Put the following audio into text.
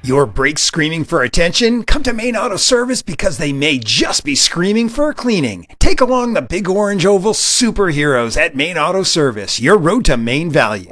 Your brakes screaming for attention? Come to Main Auto Service because they may just be screaming for cleaning. Take along the big orange oval superheroes at Main Auto Service, your road to Main value.